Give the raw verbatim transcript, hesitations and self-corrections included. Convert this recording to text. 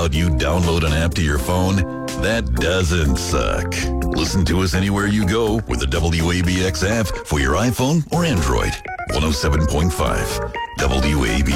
about you download an app to your phone? That doesn't suck. Listen to us anywhere you go with the W A B X app for your iPhone or Android. one oh seven point five W A B